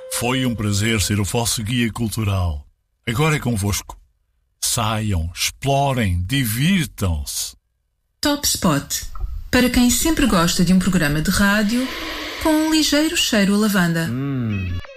Foi um prazer ser o vosso guia cultural. Agora é convosco. Saiam, explorem, divirtam-se. Top Spot. Para quem sempre gosta de um programa de rádio com um ligeiro cheiro a lavanda.